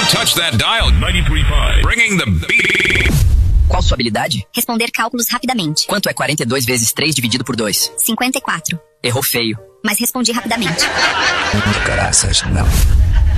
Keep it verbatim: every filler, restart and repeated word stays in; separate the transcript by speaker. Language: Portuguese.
Speaker 1: touch that dial. ninety-three point five. Bringing the beat.
Speaker 2: Qual sua habilidade?
Speaker 3: Responder cálculos rapidamente.
Speaker 2: Quanto é quarenta e dois vezes três dividido por dois?
Speaker 3: cinquenta e quatro.
Speaker 2: Errou feio.
Speaker 3: Mas respondi rapidamente.
Speaker 2: Graças, não.